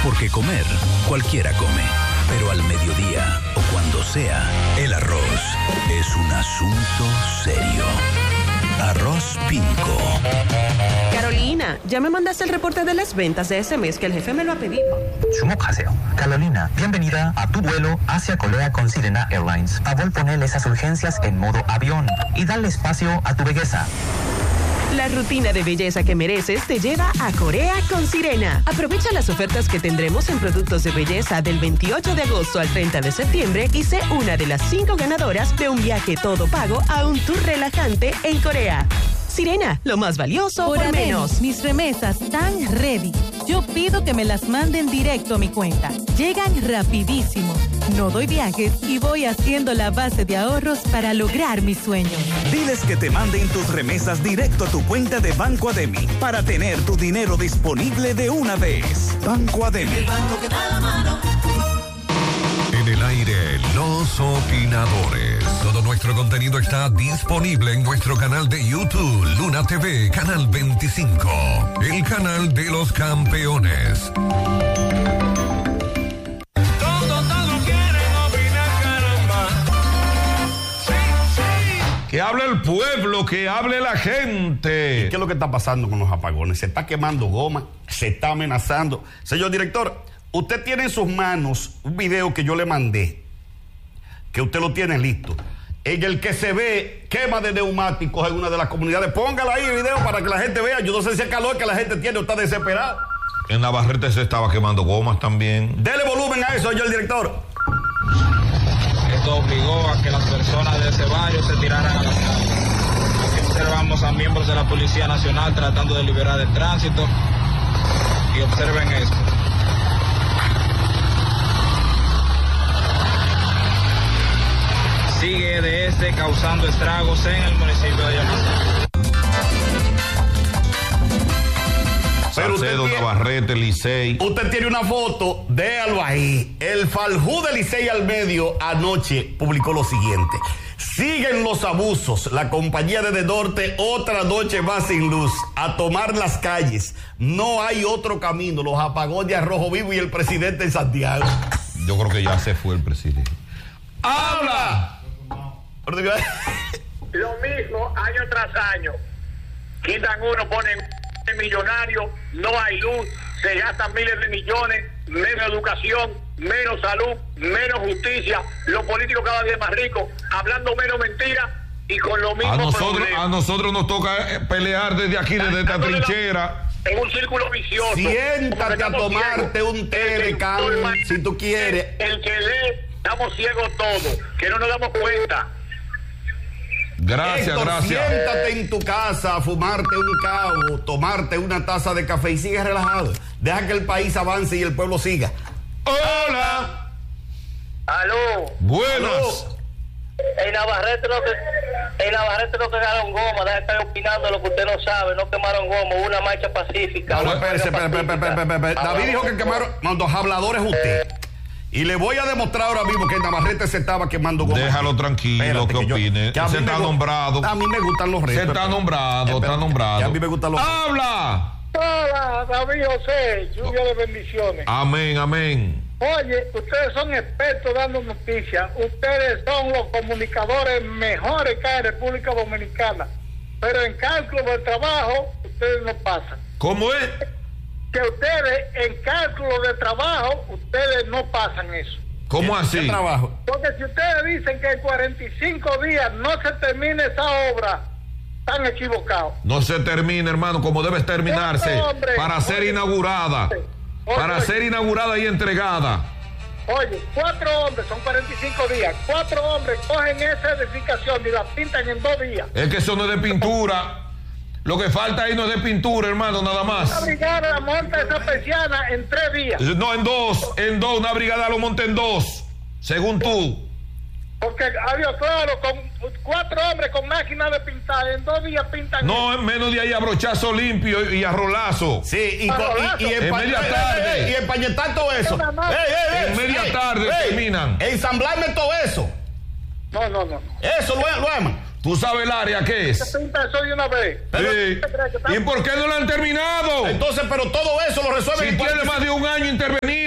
Porque comer, cualquiera come. Pero al mediodía o cuando sea, el arroz es un asunto serio. Arroz Pinco. Carolina, ya me mandaste el reporte de las ventas de ese mes que el jefe me lo ha pedido. 주목하세요. Carolina, bienvenida a tu vuelo hacia Corea con Sirena Airlines. Favor poner esas urgencias en modo avión y darle espacio a tu belleza. La rutina de belleza que mereces te lleva a Corea con Sirena. Aprovecha las ofertas que tendremos en productos de belleza del 28 de agosto al 30 de septiembre y sé una de las 5 ganadoras de un viaje todo pago a un tour relajante en Corea. Sirena, lo más valioso por menos. Mis remesas están ready. Yo pido que me las manden directo a mi cuenta. Llegan rapidísimo. No doy viajes y voy haciendo la base de ahorros para lograr mis sueños. Diles que te manden tus remesas directo a tu cuenta de Banco Ademi para tener tu dinero disponible de una vez. Banco Ademi. El banco que da la mano. En el aire, los opinadores. Todo nuestro contenido está disponible en nuestro canal de YouTube, Luna TV, Canal 25, el canal de los campeones. Que hable el pueblo, que hable la gente. ¿Qué es lo que está pasando con los apagones? Se está quemando goma, se está amenazando. Señor director, usted tiene en sus manos un video que yo le mandé, que usted lo tiene listo, en el que se ve quema de neumáticos en una de las comunidades. Póngalo ahí el video para que la gente vea. Yo no sé si el calor que la gente tiene o está desesperado. En Navarrete se estaba quemando gomas también. Dele volumen a eso, señor director. Esto obligó a que las personas de ese barrio se tiraran a las calles. Aquí observamos a miembros de la Policía Nacional tratando de liberar el tránsito. Y observen esto. Sigue de causando estragos en el municipio de Yamasá. Salcedo, Navarrete, Licey. Usted tiene una foto, déjalo ahí. El Faljú de Licey al medio anoche publicó lo siguiente: siguen los abusos, la compañía de Norte otra noche más sin luz, a tomar las calles, no hay otro camino, los apagones a Rojo Vivo y el presidente en Santiago. Yo creo que ya se fue el presidente. ¡Habla! Lo mismo año tras año, quitan uno, ponen millonario, no hay luz, se gastan miles de millones, menos educación, menos salud, menos justicia, los políticos cada día más ricos, hablando menos mentiras y con lo mismo a nosotros nos toca pelear desde aquí, desde esta trinchera. En un círculo vicioso. Siéntate a tomarte un té de calma, si tú quieres. El que lee, estamos ciegos todos, que no nos damos cuenta. Gracias, Héctor, gracias. Siéntate en tu casa a fumarte un cabo, tomarte una taza de café y sigue relajado. Deja que el país avance y el pueblo siga. ¡Hola! ¡Aló! Buenas. ¡Aló! En Navarrete no quemaron goma, deja de estar opinando lo que usted no sabe, no quemaron goma, hubo una marcha pacífica. No, espérese. David dijo que quemaron, los habladores usted. Y le voy a demostrar ahora mismo que en Navarrete se estaba quemando goma. Déjalo tranquilo, que opine. Se está nombrado. A mí me gustan los retos. Se está nombrado, está nombrado. A mí me gustan los retos. ¡Habla! Hola, David José, lluvia de bendiciones. Amén, amén. Oye, ustedes son expertos dando noticias. Ustedes son los comunicadores mejores que hay en República Dominicana. Pero en cálculo de trabajo, ustedes no pasan. ¿Cómo es? Que ustedes en cálculo de trabajo, ustedes no pasan eso. ¿Cómo así? ¿Qué trabajo? Porque si ustedes dicen que en 45 días no se termine esa obra, están equivocados. No se termina, hermano, como debe terminarse para ser inaugurada. Para ser inaugurada y entregada. Oye, 4 hombres, son 45 días. 4 hombres cogen esa edificación y la pintan en 2 días. Es que eso no es de pintura. Lo que falta ahí no es de pintura, hermano, nada más. Una brigada monta esa persiana en 3 días. No, en dos, una brigada lo monta en 2, según tú. Porque, adiós, claro, con 4 hombres con máquina de pintar, en 2 días pintan. No, en menos de ahí a brochazo limpio y a rolazo. Sí, en media tarde. Y empañetar todo eso. En media tarde terminan. Ensamblarme todo eso. No. Eso lo aman. ¿Tú sabes el área qué es? Se pinta eso de una vez. Sí. ¿Y por qué no lo han terminado? Entonces, pero todo eso lo resuelven. Si tiene más de un año intervenido.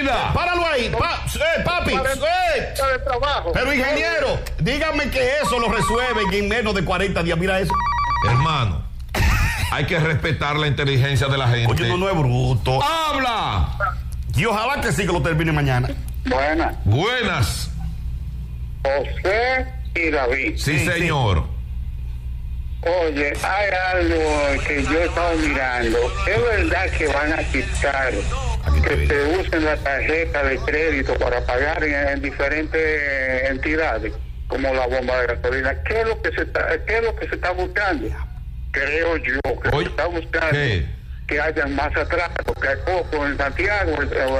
trabajo. Pero ingeniero, dígame que eso lo resuelven en menos de 40 días. Mira eso. Hermano, hay que respetar la inteligencia de la gente. Oye, no es bruto. ¡Habla! Y ojalá que sí que lo termine mañana. Buenas. José y David. Sí, señor. Oye, hay algo que yo he estado mirando. Es verdad que van a quitar que se usen la tarjeta de crédito para pagar en diferentes entidades, como la bomba de gasolina. ¿Qué es lo que se está buscando? Creo yo que se está buscando que hayan más atrás, porque hay poco en Santiago.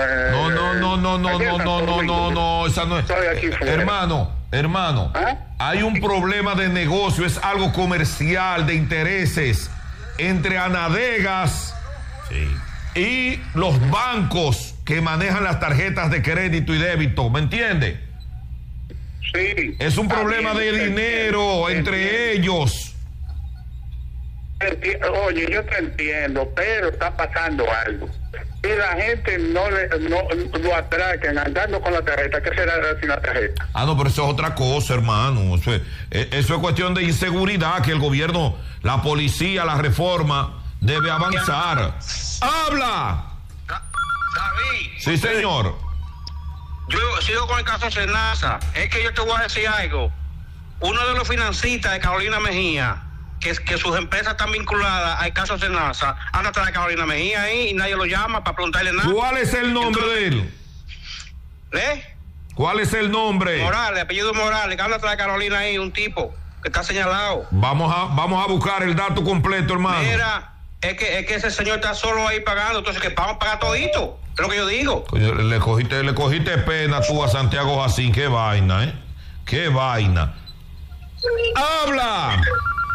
No, esa no es. Hermano, hay un problema de negocio, es algo comercial, de intereses entre Anadegas y los bancos que manejan las tarjetas de crédito y débito, ¿me entiende? Sí. Es un problema de dinero entre ellos. Oye, yo te entiendo, pero está pasando algo. Y la gente no lo atracan andando con la tarjeta. ¿Qué será sin la tarjeta? No, pero eso es otra cosa, hermano. Eso es cuestión de inseguridad que el gobierno, la policía, la reforma debe avanzar. ¡Habla! David. Sí, señor. Yo sigo con el caso Senasa. Es que yo te voy a decir algo. Uno de los financistas de Carolina Mejía, que sus empresas están vinculadas al caso Senasa, anda atrás de Carolina Mejía ahí y nadie lo llama para preguntarle nada. ¿Cuál es el nombre de él? ¿Cuál es el nombre? Morales, apellido Morales, que anda atrás de Carolina ahí, un tipo que está señalado. Vamos a buscar el dato completo, hermano. Mira, es que ese señor está solo ahí pagando, entonces que vamos a pagar todito. Es lo que yo digo. Le cogiste pena tú a Santiago Jacín, qué vaina, qué vaina. ¡Habla!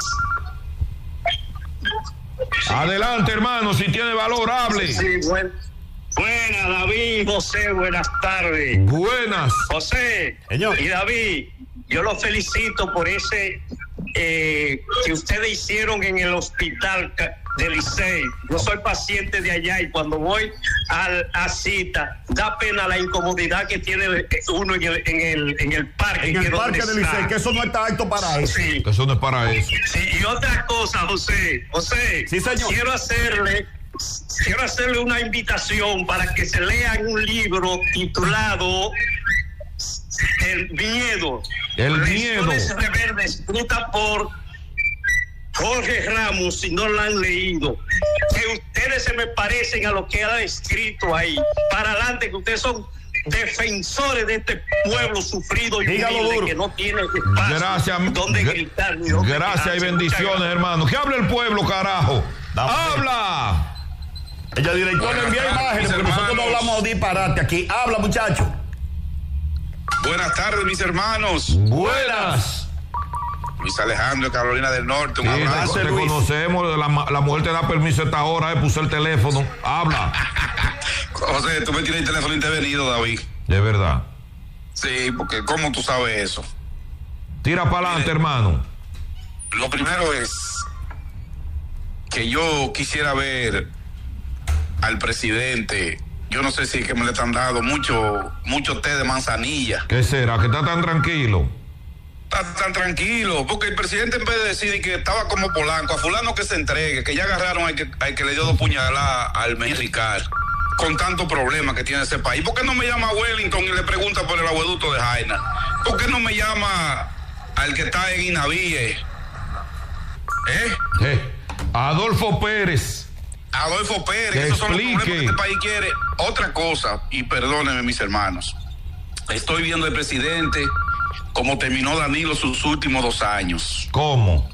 Adelante, hermano, si tiene valor, hable. Sí, buenas, David, José, buenas tardes. Buenas. José y David, yo los felicito por ese que ustedes hicieron en el hospital de Licey. Yo soy paciente de allá y cuando voy a cita, da pena la incomodidad que tiene uno en el parque. En el parque de Licey, que eso no está apto para eso. Sí. Que eso no es para eso. Sí, y otra cosa, José, sí, señor. Quiero hacerle una invitación para que se lean un libro titulado El Miedo. Lesiones Rebeldes, escrita por Jorge Ramos, si no la han leído. Que ustedes se me parecen a lo que ha escrito ahí. Para adelante, que ustedes son defensores de este pueblo sufrido y humilde que no tiene espacio donde gritar. Gracias y bendiciones, hermano. ¿Qué habla el pueblo, carajo? ¡Habla! Ella, director, le envía imágenes, porque nosotros no hablamos disparate aquí. Habla, muchacho. Buenas tardes, mis hermanos. Buenas. Luis Alejandro de Carolina del Norte, un abrazo. Te conocemos, la mujer te da permiso a esta hora, puse el teléfono. Habla. José, tú me tienes el teléfono intervenido, David. De verdad. Sí, porque ¿cómo tú sabes eso? Tira para adelante, hermano. Lo primero es que yo quisiera ver al presidente. Yo no sé si es que me le están dando mucho té de manzanilla. ¿Qué será? ¿Que está tan tranquilo? Está tan tranquilo, porque el presidente, en vez de decir que estaba como Polanco, a fulano que se entregue, que ya agarraron al que le dio 2 puñaladas al Ricard, con tanto problema que tiene ese país. ¿Por qué no me llama a Wellington y le pregunta por el agueducto de Jaina? ¿Por qué no me llama al que está en Inavíe? Adolfo Pérez. Esos son los problemas que este país quiere. Otra cosa, y perdónenme, mis hermanos, estoy viendo el presidente como terminó Danilo sus últimos 2 años. ¿Cómo?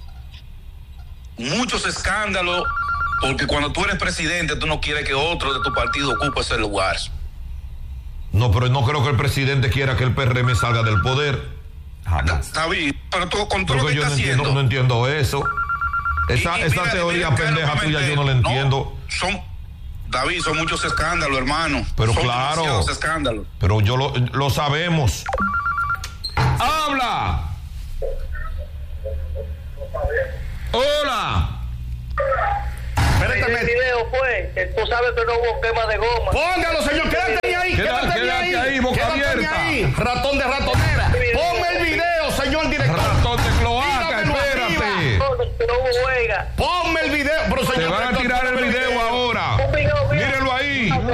Muchos escándalos, porque cuando tú eres presidente, tú no quieres que otro de tu partido ocupe ese lugar. No, pero no creo que el presidente quiera que el PRM salga del poder. Está bien, pero tú con todo lo que yo está haciendo. No entiendo eso. Esa teoría pendeja tuya yo no la entiendo. David, son muchos escándalos, hermano. Pero son claro. demasiados escándalos. Pero yo lo sabemos. ¡Habla! ¡Hola! El video fue que tú sabes que no hubo quema de goma. Póngalo, señor, quédate ahí. Quédate ahí, boca abierta. Ratón de ratón.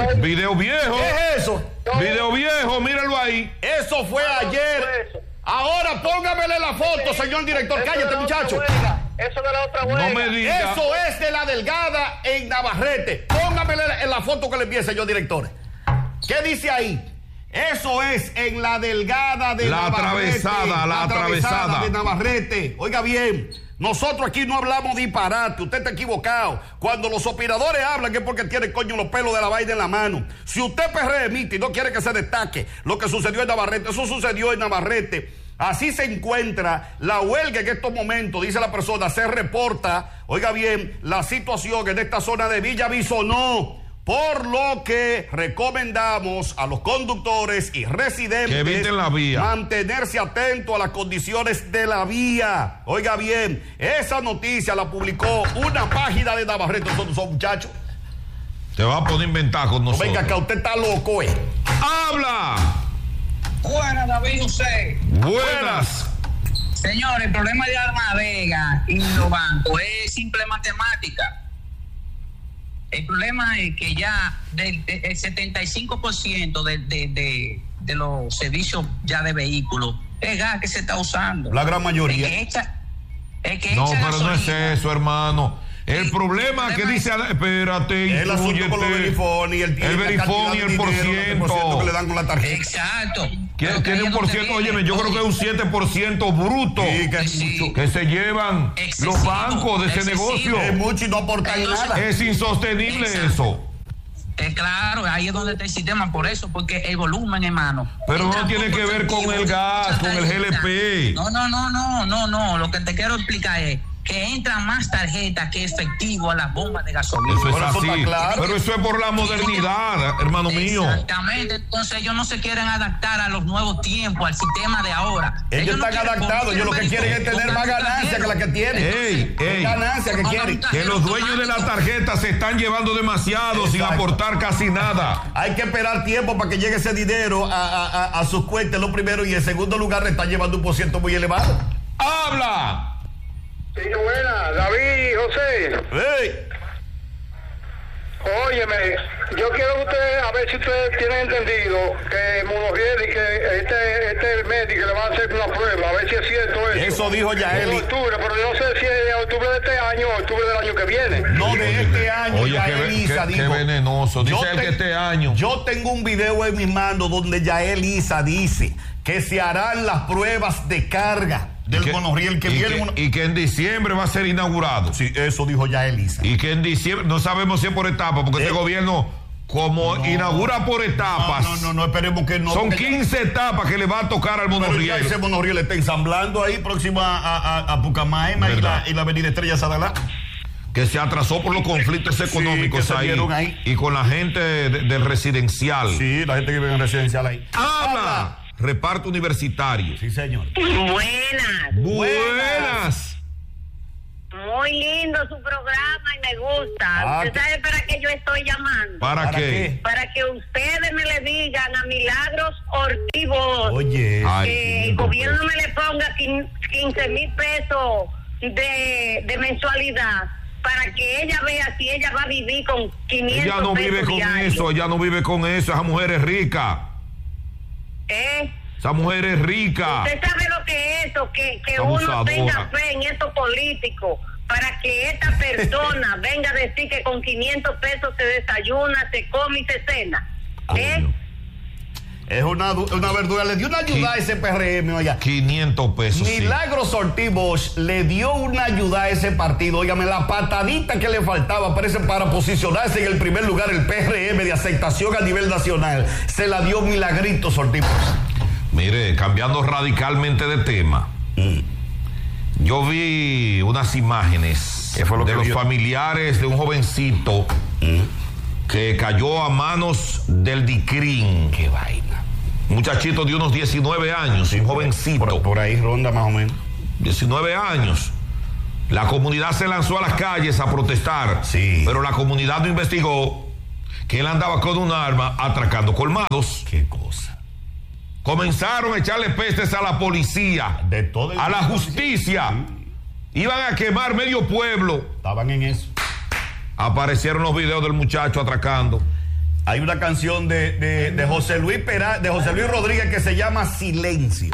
Video viejo. ¿Qué es eso? Video viejo, míralo ahí. Eso fue ayer. Ahora póngamele la foto, señor director. Cállate, muchacho. Eso de la otra huelga. No me diga. Eso es de la Delgada en Navarrete. Póngamele en la foto que le envíe, señor director. ¿Qué dice ahí? Eso es en la Delgada de Navarrete. La atravesada de Navarrete. Oiga bien, nosotros aquí no hablamos disparate, usted está equivocado. Cuando los operadores hablan es porque tienen coño los pelos de la vaina en la mano. Si usted emite y no quiere que se destaque lo que sucedió en Navarrete, eso sucedió en Navarrete. Así se encuentra la huelga en estos momentos, dice la persona, se reporta, oiga bien, la situación en esta zona de Villa Bisonó. Por lo que recomendamos a los conductores y residentes que eviten la vía, mantenerse atentos a las condiciones de la vía. Oiga bien, esa noticia la publicó una página de Navarrete. Son muchachos. Te va a poner en ventaja con nosotros. Venga, que usted está loco, ¡Habla! Buenas, David José. Buenas. Señor, el problema de Armadega y los bancos es simple matemática. El problema es que ya el 75% de los servicios ya de vehículos es gas que se está usando. La gran mayoría. No, pero no es eso, hermano. El problema que dice, espérate, el asunto con los Verifone y el Verifone y el porciento que le dan con la tarjeta. Exacto. Tiene un porciento, óyeme, yo creo que es un 7% bruto que se llevan los bancos de ese negocio. Es mucho y no aportan nada. Es insostenible eso. Claro, ahí es donde está el sistema, por eso, porque el volumen, hermano. Pero no tiene que ver con el gas, con el GLP. No, lo que te quiero explicar es que entran más tarjetas que efectivo a las bombas de gasolina. Eso es así, claro. Pero eso es por la modernidad, hermano mío. Exactamente, entonces ellos no se quieren adaptar a los nuevos tiempos, al sistema de ahora. Ellos están adaptados, ellos lo que quieren es tener más ganancia que la que tienen. Ganancia que quieren. Que los dueños de la tarjeta se están llevando demasiado sin aportar casi nada. Hay que esperar tiempo para que llegue ese dinero a sus cuentas, lo primero, y en segundo lugar le están llevando un porciento muy elevado. ¡Habla! Sí, buena, David, José. Hey. Óyeme, yo quiero que ustedes, a ver si ustedes tienen entendido que Monoriel y que este médico le va a hacer una prueba, a ver si es cierto eso. Eso dijo Yaeli. En octubre, pero yo no sé si es octubre de este año o octubre del año que viene. No, de este año. Oye, qué venenoso. Dice él que este año. Yo tengo un video en mis manos donde Yael Isa dice que se harán las pruebas de carga del Monoriel que viene. Y que en diciembre va a ser inaugurado. Sí, eso dijo ya Elisa. Y que en diciembre, no sabemos si es por etapas, porque este gobierno, como inaugura por etapas. No, esperemos que no. Son 15 etapas que le va a tocar al Monoriel. Pero ya ese Monoriel está ensamblando ahí próximo a Pucamaima y la avenida Estrella Sadalá. Que se atrasó por los conflictos económicos ahí. Y con la gente del residencial. Sí, la gente que vive en el residencial ahí. ¡Habla! Reparto universitario. Sí, señor. Buenas. Muy lindo su programa y me gusta. ¿Usted sabe para qué yo estoy llamando? ¿Para qué? Para que ustedes me le digan a Milagros Ortiz, oye, que el gobierno me le ponga 15,000 pesos de mensualidad para que ella vea si ella va a vivir con 500 Ella no vive con diarios. eso, ella no vive con eso, esa mujer es rica. Esa mujer es rica. Usted sabe lo que es eso, que uno tenga fe en estos políticos para que esta persona venga a decir que con 500 pesos se desayuna, se come y se cena. Es una verdura. Le dio una ayuda a ese PRM, oiga. 500 pesos. Milagros Ortiz Bosch le dio una ayuda a ese partido. Óigame, la patadita que le faltaba para posicionarse en el primer lugar el PRM de aceptación a nivel nacional. Se la dio Milagritos Ortiz Bosch. Mire, cambiando radicalmente de tema. Yo vi unas imágenes de los familiares de un jovencito que cayó a manos del DICRIN. Qué vaina. Muchachito de unos 19 años, un jovencito. Por ahí ronda más o menos. 19 años. La comunidad se lanzó a las calles a protestar. Sí. Pero la comunidad no investigó que él andaba con un arma atracando colmados. Qué cosa. Comenzaron a echarle pestes a la policía, a la justicia. Iban a quemar medio pueblo. Estaban en eso. Aparecieron los videos del muchacho atracando. Hay una canción de José Luis Rodríguez que se llama Silencio.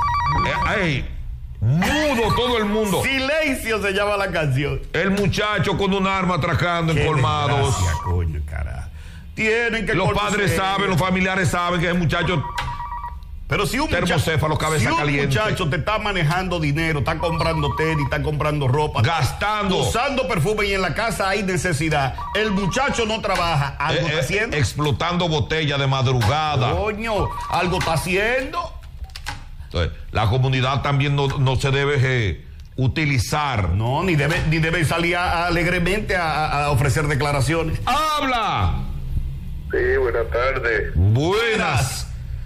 Mudo todo el mundo. Silencio se llama la canción. El muchacho con un arma atracando en colmados. Coño, carajo. Tienen que los padres saben, los familiares saben que el muchacho. Pero si un termocéfalo, cabeza caliente. Muchacho te está manejando dinero, está comprando tenis, está comprando ropa, gastando, usando perfume y en la casa hay necesidad. El muchacho no trabaja, algo está haciendo. Explotando botella de madrugada. Coño, algo está haciendo. Entonces, la comunidad también no se debe utilizar. No, ni debe salir alegremente a ofrecer declaraciones. ¡Habla! Sí, buenas tardes. Buenas.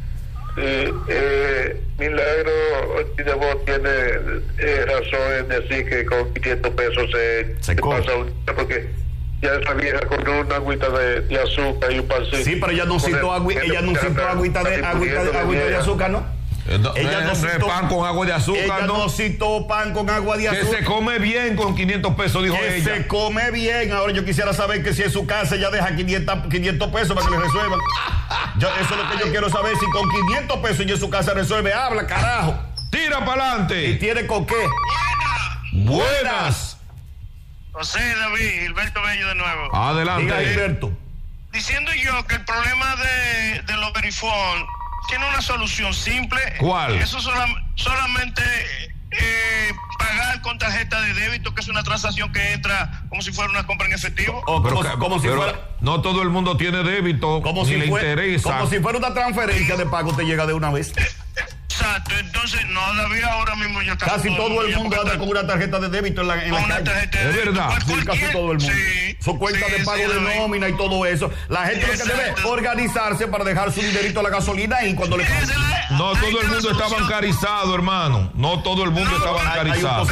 Milagro Ortiz de Voz tiene razón en decir que con 500 pesos se pasa un día, porque ya esa vieja con una agüita de azúcar y un pancito. Sí, pero ella no citó agüita de azúcar, ¿no? Ella no citó pan con agua de azúcar. Ella no citó pan con agua de azúcar. Que se come bien con 500 pesos, dijo ella. Que se come bien. Ahora yo quisiera saber que si en su casa ella deja 500 pesos para que le resuelvan. Eso es lo que yo quiero saber. Si con 500 pesos ella en su casa resuelve, habla, carajo. Tira para adelante. ¿Y tiene con qué? Buenas. José David, Gilberto Bello de nuevo. Adelante. Diga, Gilberto. Diciendo yo que el problema de los verifone tiene una solución simple. ¿Cuál? Eso solamente pagar con tarjeta de débito, que es una transacción que entra como si fuera una compra en efectivo. Como si fuera. No todo el mundo tiene débito, como si le interesa. Como si fuera una transferencia de pago, te llega de una vez. Exacto, entonces no, David, ahora mismo ya está. Casi todo el mundo anda con una tarjeta de débito en la calle. Es verdad. Sí, casi todo el mundo. Sí, su cuenta de pago de nómina y todo eso. La gente lo que debe organizarse para dejar su dinerito a la gasolina y cuando le no todo el mundo está bancarizado, hermano. No todo el mundo está bancarizado.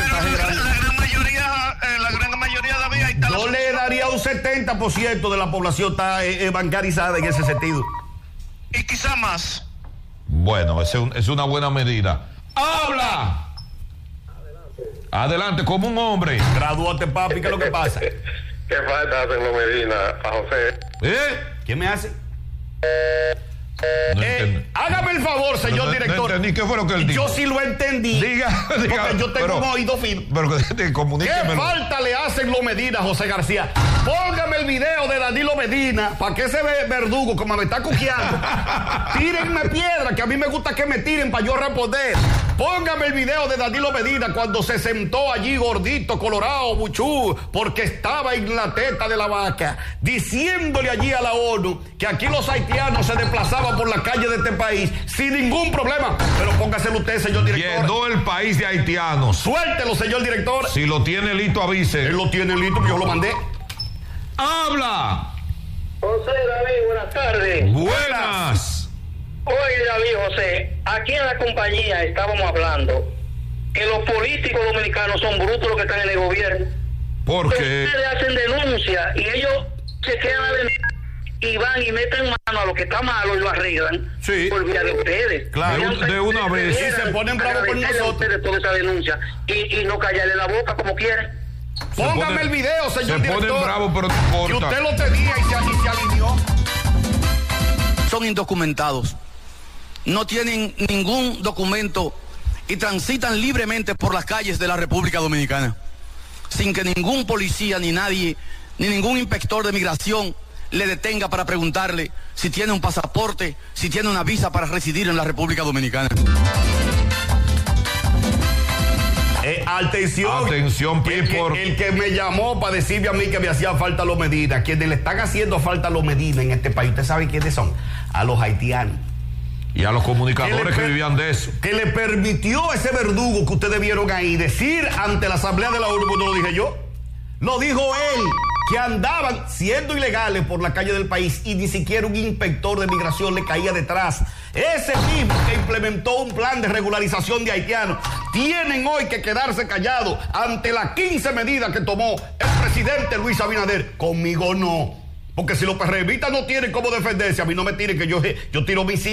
La gran mayoría, David, ahí está. Yo le daría un 70% de la población está bancarizada en ese sentido. Y quizá más. Bueno, es una buena medida. ¡Habla! Adelante, como un hombre. Gradúate, papi, ¿qué es lo que pasa? ¿Qué falta hacerlo, Medina, a José? ¿Qué me hace? No hágame el favor, señor director. No entendí, ¿qué fue lo que él dijo? Yo sí lo entendí. Diga. Porque yo tengo un oído fino. Pero comuníquemelo. ¿Qué falta le hacen los Medina, José García? Póngame el video de Danilo Medina para que ese verdugo, como me está cuqueando, tírenme piedra, que a mí me gusta que me tiren para yo responder. Póngame el video de Danilo Medina cuando se sentó allí gordito, colorado, buchú, porque estaba en la teta de la vaca, diciéndole allí a la ONU que aquí los haitianos se desplazaban por la calle de este país sin ningún problema. Pero póngaselo usted, señor director. Llenó el país de haitianos. Suéltelo, señor director. Si lo tiene listo, avise. Él lo tiene listo, yo lo mandé. ¡Habla! José David, buenas tardes. Buenas. Oye, David, José, aquí en la compañía estábamos hablando que los políticos dominicanos son brutos los que están en el gobierno. ¿Por qué? Ustedes hacen denuncias y ellos se quedan a denunciar y van y meten mano a lo que está malo y lo arreglan. Sí. Por vía de ustedes. Claro, de una vez. Sí, se ponen bravos por nosotros. Ustedes toda esa denuncia y no callarle la boca como quieren. Póngame el video, señor director. Se ponen bravos, pero no importa. Que usted lo tenía y se alineó. Son indocumentados. No tienen ningún documento y transitan libremente por las calles de la República Dominicana, sin que ningún policía, ni nadie, ni ningún inspector de migración le detenga para preguntarle si tiene un pasaporte, si tiene una visa para residir en la República Dominicana. Atención, el que me llamó para decirme a mí que me hacía falta los Medina, quienes le están haciendo falta los Medina en este país, ¿usted sabe quiénes son? A los haitianos. Y a los comunicadores que vivían de eso. Que le permitió ese verdugo que ustedes vieron ahí decir ante la Asamblea de la ONU, no lo dije yo, lo dijo él, que andaban siendo ilegales por la calle del país y ni siquiera un inspector de migración le caía detrás. Ese mismo que implementó un plan de regularización de haitianos tienen hoy que quedarse callados ante las 15 medidas que tomó el presidente Luis Abinader. Conmigo no. Porque si los perrevistas no tienen cómo defenderse, a mí no me tiren que yo tiro misiles.